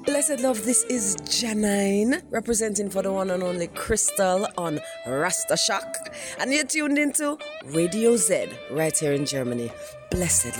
Blessed love, this is Janine, representing for the one and only Crystal on Rasta Shock. And you're tuned into Radio Z right here in Germany. Blessed love.